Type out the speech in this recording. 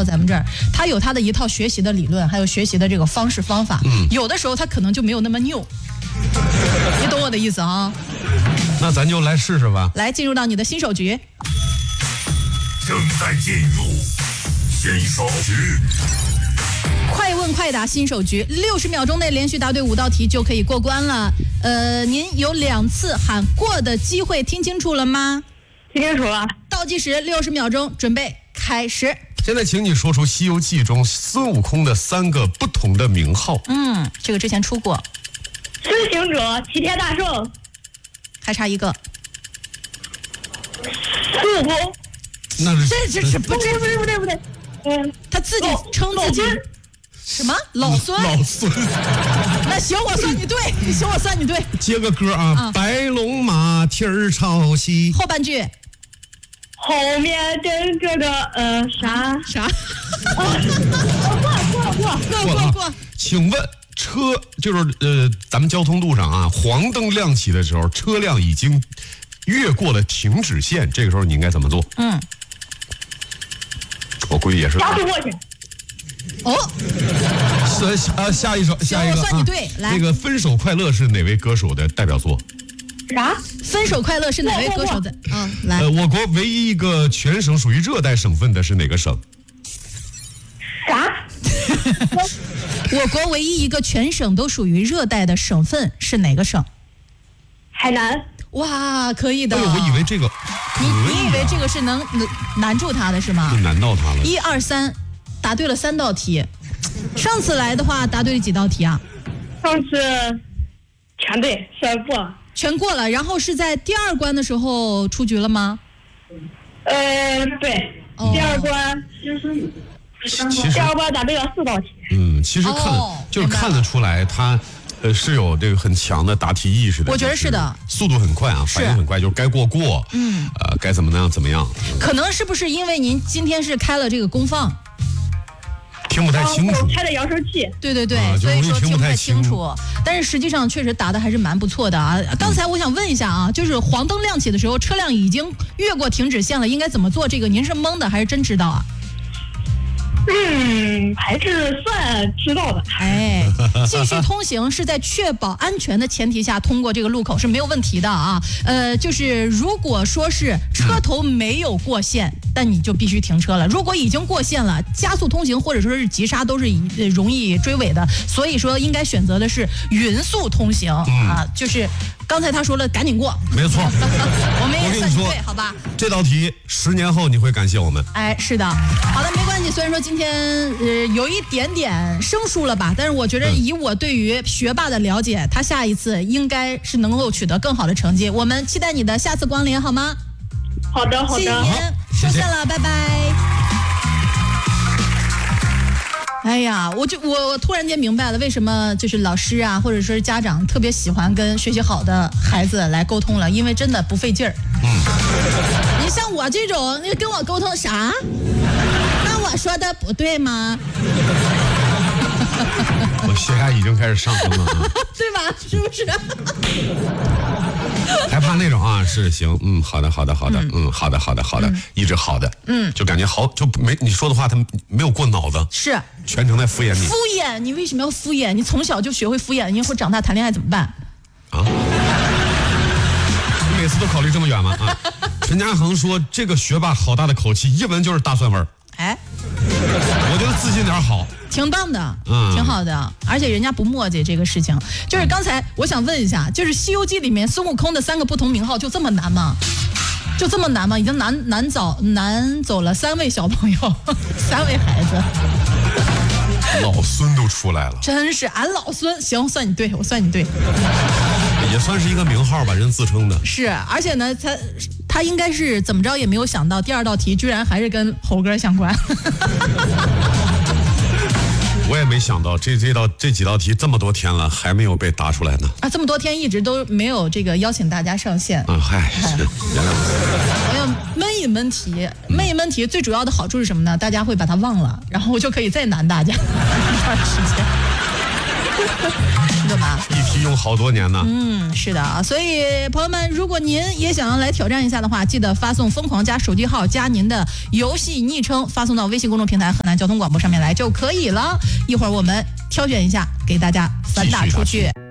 到咱们这儿，他有他的一套学习的理论，还有学习的这个方式方法。有的时候他可能就没有那么牛，你懂我的意思啊？ 那咱就来试试吧。 来，进入到你的新手局。 正在进入新手局。 快问快答新手局，60秒钟内连续答对5道题就可以过关了。您有2次喊过的机会，听清楚了吗？ 听清楚了。 倒计时60秒钟，准备开始。 现在请你说出《西游记》中孙悟空的3个不同的名号。 这个之前出过。 施行者、齐天大圣， 还差一个。 孙悟空。 那是这不对。 他自己称自己。什么老孙？ 老孙。 那行，我算你对，我算你对。 接个歌啊，白龙马蹄儿朝西。 后半句。 后面跟着个啥？ 过。 请问车就是咱们交通路上啊，黄灯亮起的时候，车辆已经越过了停止线，这个时候你应该怎么做？我估计也是。 加速过去。 下一个我算你对，来。 那个《分手快乐》是哪位歌手的代表作？ 啥？ 分手快乐是哪位歌手的？来。 我国唯一一个全省属于热带省份的是哪个省？ 啥？ 我国唯一一个全省都属于热带的省份是哪个省？ 海南。 哇，可以的。 我以为这个， 你以为这个是能难住他的是吗？ 难到他了。 1、2、3，答对了3道题。上次来的话，答对了几道题啊？ 上次全对， 全过了。然后是在第2关的时候出局了吗？ 对。第2关第2关答对了4道题。 其实看得出来他。是有这个很强的答题意识的， 我觉得是的， 速度很快啊，反应很快，就是该过，该怎么样。可能是不是因为您今天是开了这个功放， 听不太清楚， 开的扬声器， 对，所以说听不太清楚。但是实际上确实答的还是蛮不错的啊。刚才我想问一下啊，就是黄灯亮起的时候，车辆已经越过停止线了，应该怎么做？这个您是蒙的还是真知道啊？ 还是算知道的。 继续通行是在确保安全的前提下通过这个路口是没有问题的啊。就是如果说是车头没有过线，但你就必须停车了。如果已经过线了，加速通行或者说是急刹都是容易追尾的，所以说应该选择的是匀速通行啊。就是刚才他说了，赶紧过， 没错。 我们也算你对，好吧？ 这道题10年后你会感谢我们。 是的。好的，没关系。虽然说今天有一点点生疏了吧，但是我觉得以我对于学霸的了解，他下一次应该是能够取得更好的成绩。我们期待你的下次光临，好吗？ 好的。 谢谢您，收线了，拜拜。哎呀，我突然间明白了，为什么就是老师啊，或者说是家长特别喜欢跟学习好的孩子来沟通了，因为真的不费劲儿。你像我这种，你跟我沟通啥？那我说的不对吗？ 我血压已经开始上升了， 对吧？是不是？ 还怕那种啊？是行，好的，好的，一直好的，就感觉好，就没你说的话，他没有过脑子， 是全程在敷衍你。 敷衍？你为什么要敷衍？你从小就学会敷衍，你以后长大谈恋爱怎么办？ 啊？你每次都考虑这么远吗？啊？陈嘉恒说这个学霸好大的口气，一闻就是大蒜味儿。我觉得自信点好。 挺棒的，挺好的，而且人家不墨迹这个事情。就是刚才我想问一下，就是《西游记》里面孙悟空的3个不同名号就这么难吗？就这么难吗？已经难走了3位小朋友，3位孩子。 老孙都出来了， 真是俺老孙。行，算你对，我算你对。 也算是一个名号吧，人自称的。是， 而且呢，他应该是怎么着也没有想到，第2道题居然还是跟猴哥相关。 我也没想到这几道题这么多天了还没有被答出来呢。 这么多天一直都没有这个邀请大家上线。 是原谅我。 我要闷一闷题，最主要的好处是什么呢？大家会把它忘了，然后我就可以再难大家一段时间。 你懂吗？ 一提用好多年呢。 是的啊，所以朋友们，如果您也想要来挑战一下的话，记得发送疯狂加手机号加您的游戏昵称，发送到微信公众平台河南交通广播上面来就可以了。一会儿我们挑选一下，给大家散打出去。